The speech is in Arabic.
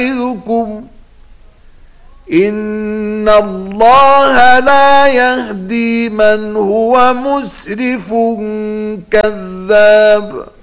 إن الله لا يهدي من هو مسرف كذاب.